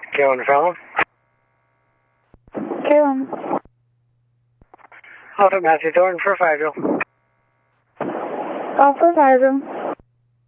K1 Fallon. K1. Alpha Matthew Thornton for Fiveville. Alpha Fiveville.